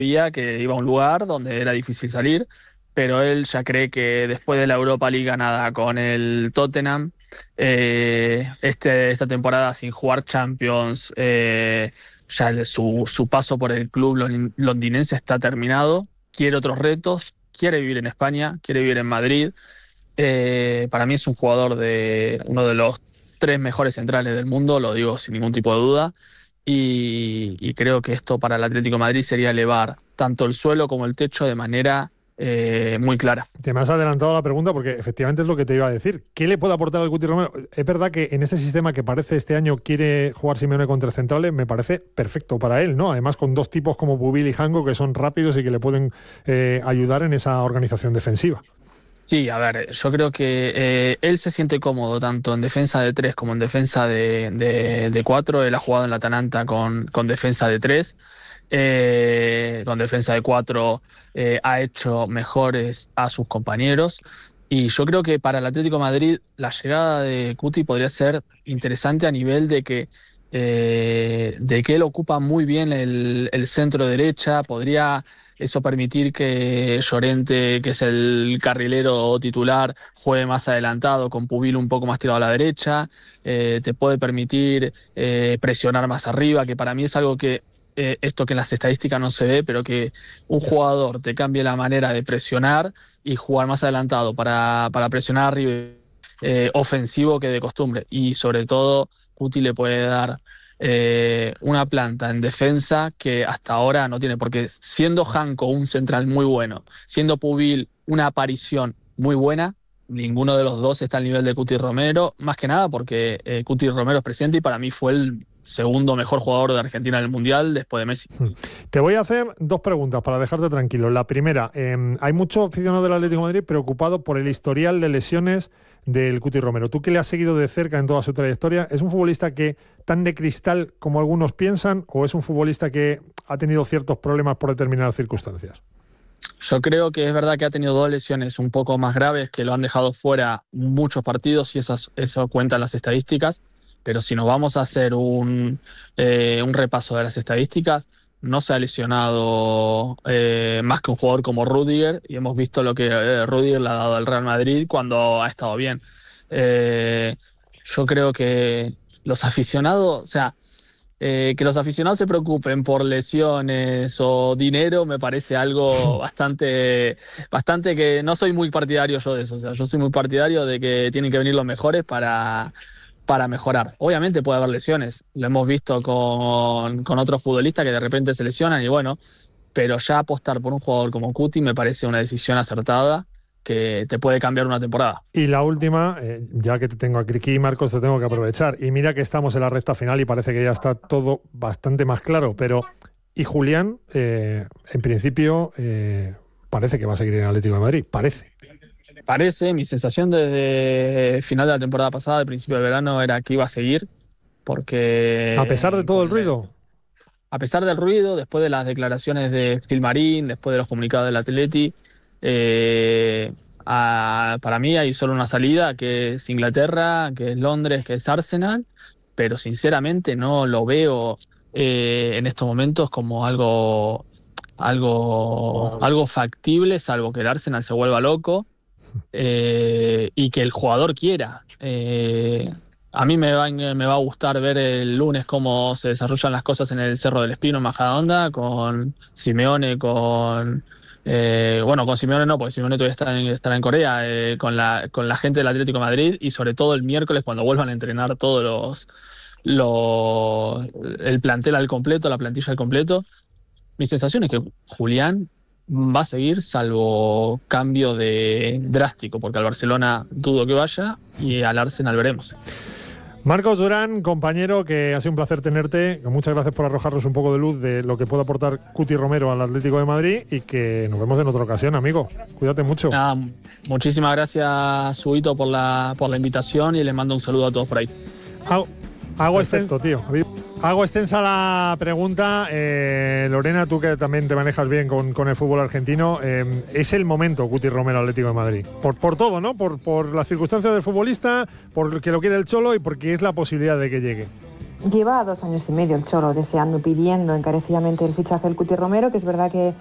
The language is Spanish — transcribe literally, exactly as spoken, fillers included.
sabía que iba a un lugar donde era difícil salir, pero él ya cree que después de la Europa League ganada con el Tottenham, eh, este, esta temporada sin jugar Champions, eh, ya el- su, su paso por el club lon- londinense está terminado, quiere otros retos, quiere vivir en España, quiere vivir en Madrid. Eh, para mí es un jugador de uno de los tres mejores centrales del mundo, lo digo sin ningún tipo de duda, y, y creo que esto para el Atlético de Madrid sería elevar tanto el suelo como el techo de manera eh, muy clara. Te me has adelantado la pregunta porque efectivamente es lo que te iba a decir. ¿Qué le puede aportar al Cuti Romero? Es verdad que en este sistema que parece este año quiere jugar Simeone contra centrales, me parece perfecto para él, ¿no? Además con dos tipos como Pubil y Jango que son rápidos y que le pueden eh, ayudar en esa organización defensiva. Sí, a ver, yo creo que eh, él se siente cómodo tanto en defensa de tres como en defensa de, de, de cuatro. Él ha jugado en la Atalanta con, con defensa de tres, eh, con defensa de cuatro, eh, ha hecho mejores a sus compañeros. Y yo creo que para el Atlético de Madrid la llegada de Cuti podría ser interesante a nivel de que, eh, de que él ocupa muy bien el, el centro derecha, podría eso permitir que Llorente, que es el carrilero titular, juegue más adelantado, con Pubil un poco más tirado a la derecha. Eh, te puede permitir eh, presionar más arriba, que para mí es algo que, eh, esto que en las estadísticas no se ve, pero que un jugador te cambie la manera de presionar y jugar más adelantado para, para presionar arriba, eh, ofensivo que de costumbre. Y sobre todo, Cuti le puede dar eh, una planta en defensa que hasta ahora no tiene, porque siendo Janko un central muy bueno, siendo Pubil una aparición muy buena, ninguno de los dos está al nivel de Cuti Romero, más que nada porque eh, Cuti Romero es presidente y para mí fue el segundo mejor jugador de Argentina en el Mundial después de Messi. Te voy a hacer dos preguntas para dejarte tranquilo. La primera, eh, hay muchos aficionados del Atlético de Madrid preocupados por el historial de lesiones del Cuti Romero. Tú que le has seguido de cerca en toda su trayectoria, ¿es un futbolista que tan de cristal como algunos piensan o es un futbolista que ha tenido ciertos problemas por determinadas circunstancias? Yo creo que es verdad que ha tenido dos lesiones un poco más graves que lo han dejado fuera muchos partidos y eso, eso cuentan las estadísticas, pero si nos vamos a hacer un, eh, un repaso de las estadísticas, no se ha lesionado eh, más que un jugador como Rüdiger y hemos visto lo que eh, Rüdiger le ha dado al Real Madrid cuando ha estado bien. Eh, yo creo que los aficionados, o sea, Eh, que los aficionados se preocupen por lesiones o dinero me parece algo bastante, bastante que no soy muy partidario yo de eso. O sea, yo soy muy partidario de que tienen que venir los mejores para, para mejorar. Obviamente puede haber lesiones, lo hemos visto con, con otros futbolistas que de repente se lesionan y bueno, pero ya apostar por un jugador como Cuti me parece una decisión acertada que te puede cambiar una temporada. Y la última, eh, ya que te tengo aquí, Marcos, te tengo que aprovechar. Y mira que estamos en la recta final y parece que ya está todo bastante más claro. Pero, y Julián, eh, en principio, eh, parece que va a seguir en el Atlético de Madrid. Parece. Parece, mi sensación desde el final de la temporada pasada, al principio del verano, era que iba a seguir, porque... A pesar de todo el ruido. A pesar del ruido, después de las declaraciones de Gilmarín, después de los comunicados del Atleti, eh, a, para mí hay solo una salida, que es Inglaterra, que es Londres, que es Arsenal, pero sinceramente no lo veo eh, en estos momentos como algo, algo, algo factible, salvo que el Arsenal se vuelva loco eh, y que el jugador quiera. Eh, a mí me va, me va a gustar ver el lunes cómo se desarrollan las cosas en el Cerro del Espino en Majadahonda, con Simeone, con... Eh, bueno, con Simeone no, porque Simeone todavía está en, estará en Corea, eh, con, la, con la gente del Atlético de Madrid y sobre todo el miércoles cuando vuelvan a entrenar todos los, los el plantel al completo, la plantilla al completo. Mi sensación es que Julián va a seguir salvo cambio de drástico, porque al Barcelona dudo que vaya y al Arsenal veremos. Marcos Durán, compañero, que ha sido un placer tenerte. Muchas gracias por arrojarnos un poco de luz de lo que puede aportar Cuti Romero al Atlético de Madrid y que nos vemos en otra ocasión, amigo. Cuídate mucho. Nada, muchísimas gracias, Suito, por la, por la invitación y les mando un saludo a todos por ahí. Hago, hago extenso, tío. Hago extensa la pregunta. Eh, Lorena, tú que también te manejas bien con, con el fútbol argentino, eh, ¿es el momento Cuti Romero Atlético de Madrid? Por, por todo, ¿no? Por, por las circunstancias del futbolista, por que lo quiere el Cholo y porque es la posibilidad de que llegue. Lleva dos años y medio el Cholo deseando, pidiendo encarecidamente el fichaje del Cuti Romero, que es verdad que